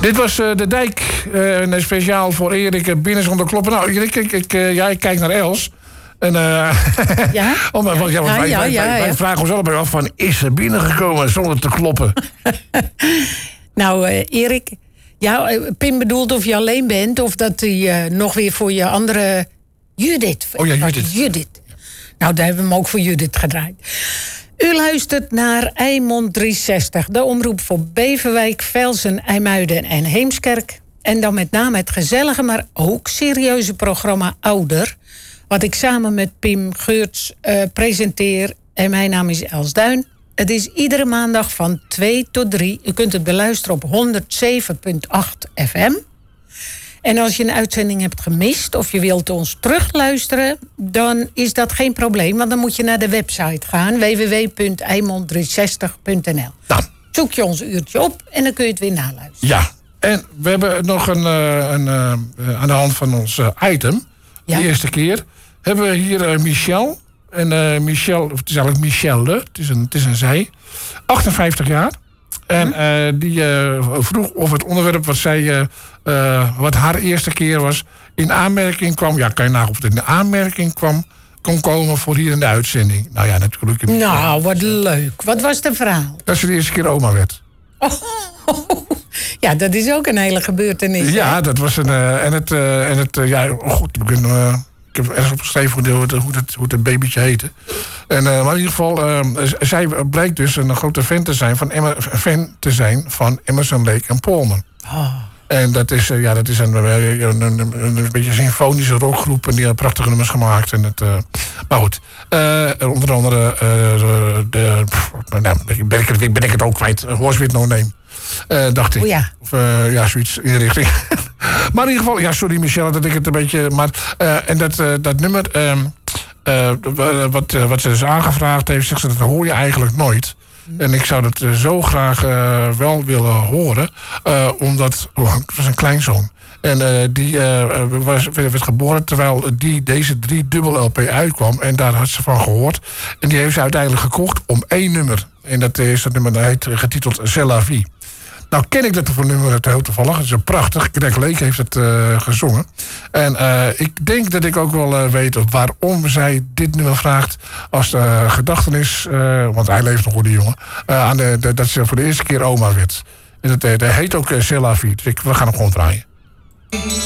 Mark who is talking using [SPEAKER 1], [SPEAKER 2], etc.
[SPEAKER 1] Dit was De Dijk. Speciaal voor Erik binnen zonder kloppen. Nou, ik kijk naar Els. En,
[SPEAKER 2] Ja?
[SPEAKER 1] Wij vragen ons allebei af van... is ze binnengekomen zonder te kloppen?
[SPEAKER 2] Nou, Erik... Ja, Pim bedoelt of je alleen bent... of dat hij nog weer voor je andere... Judith.
[SPEAKER 1] Oh ja, Judith.
[SPEAKER 2] Nou, daar hebben we hem ook voor Judith gedraaid. U luistert naar Eimond 360. De omroep voor Beverwijk, Velsen, IJmuiden en Heemskerk. En dan met name het gezellige, maar ook serieuze programma Ouder... wat ik samen met Pim Geurts presenteer. En mijn naam is Els Duin. Het is iedere maandag van 2 tot 3. U kunt het beluisteren op 107.8 FM. En als je een uitzending hebt gemist of je wilt ons terugluisteren... dan is dat geen probleem, want dan moet je naar de website gaan... www.eimond360.nl.
[SPEAKER 1] Nou.
[SPEAKER 2] Zoek je ons uurtje op en dan kun je het weer naluisteren.
[SPEAKER 1] Ja, en we hebben nog aan de hand van ons item...
[SPEAKER 2] Ja.
[SPEAKER 1] De eerste keer hebben we hier Michel... En Michel, of het is eigenlijk Michelle, het is een zij, 58 jaar. En die vroeg of het onderwerp wat zij, wat haar eerste keer was, in aanmerking kwam. Ja, kan je nagaan of het in aanmerking kon komen voor hier in de uitzending. Nou ja, natuurlijk.
[SPEAKER 2] Nou, wat leuk. Wat was de verhaal?
[SPEAKER 1] Dat ze de eerste keer oma werd.
[SPEAKER 2] Oh, ja, dat is ook een hele gebeurtenis.
[SPEAKER 1] Ja, dat was een. Ik heb ergens opgeschreven hoe dat babytje heette. En, maar in ieder geval, zij blijkt dus een grote fan te zijn van Emerson, Lake en Palmer.
[SPEAKER 2] Oh.
[SPEAKER 1] En dat is een beetje een symfonische rockgroep en die hebben prachtige nummers gemaakt. En maar goed, onder andere ben ik het ook kwijt. Horse with no name. Dacht ik.
[SPEAKER 2] Oh ja.
[SPEAKER 1] Of zoiets in de richting. Maar in ieder geval, ja, sorry Michelle dat ik het een beetje... Maar, en dat nummer, wat ze dus aangevraagd heeft, zegt ze, dat hoor je eigenlijk nooit. En ik zou dat zo graag wel willen horen, omdat... het was een kleinzoon. En die werd geboren terwijl deze 3-dubbel LP uitkwam. En daar had ze van gehoord. En die heeft ze uiteindelijk gekocht om 1 nummer. En dat nummer dat heet getiteld C'est la vie. Nou ken ik dat voor nummer heel toevallig. Het is een prachtig. Greg Lake heeft het gezongen. En ik denk dat ik ook wel weet waarom zij dit nummer vraagt. Als de gedachtenis, want hij leeft nog, die jongen. Dat ze voor de eerste keer oma werd. En dat heet ook C'est la vie. Dus we gaan hem gewoon draaien.